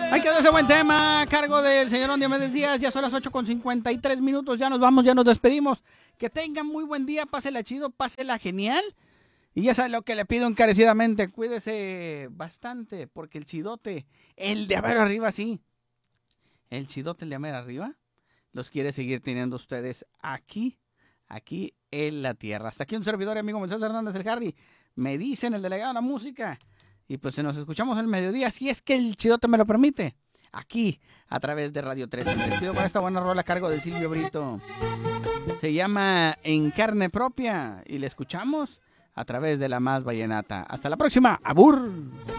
Ahí quedó ese buen tema a cargo del señor Diomedes Díaz. Ya son las 8:53. Ya nos vamos, ya nos despedimos. Que tengan muy buen día, pásela chido, pásela genial. Y ya saben lo que le pido encarecidamente, cuídese bastante, porque el chidote, el de mero arriba, sí. El chidote, el de mero arriba, los quiere seguir teniendo ustedes aquí en la tierra. Hasta aquí un servidor y amigo Moisés Hernández, el Harry. Me dicen el delegado de la música. Y pues nos escuchamos el mediodía, si es que el chidote me lo permite. Aquí, a través de Radio 13. Les pido con esta buena rola a cargo de Silvio Brito. Se llama En Carne Propia. Y le escuchamos a través de La Más Vallenata. Hasta la próxima. ¡Abur!